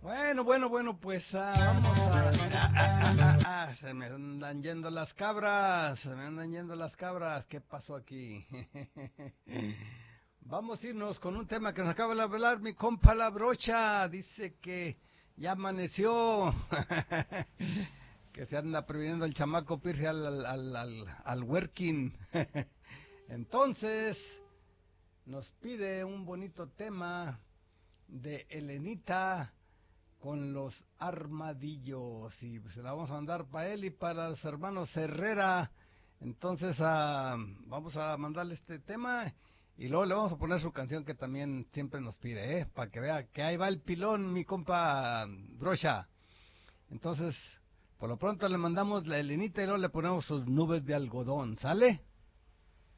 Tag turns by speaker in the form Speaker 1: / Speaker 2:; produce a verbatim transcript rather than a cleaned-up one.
Speaker 1: Bueno, bueno, bueno, pues ah, vamos a... ah, ah, ah, ah, se me andan yendo las cabras, se me andan yendo las cabras. ¿Qué pasó aquí? Vamos a irnos con un tema que nos acaba de hablar mi compa La Brocha. Dice que ya amaneció, que se anda previniendo el chamaco para irse al, al, al, al, al working. Entonces, nos pide un bonito tema de Elenita con los armadillos y se la vamos a mandar para él y para los hermanos Herrera. Entonces uh, vamos a mandarle este tema y luego le vamos a poner su canción que también siempre nos pide, ¿eh? Para que vea que ahí va el pilón, mi compa Brocha. Entonces, por lo pronto le mandamos la Elenita y luego le ponemos sus nubes de algodón, ¿sale?